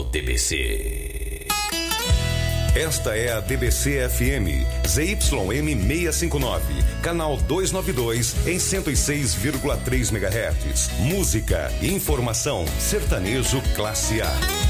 no DBC. Esta é a DBC FM, ZYM 659, canal 292 em 106,3 MHz. Música, informação, sertanejo classe A.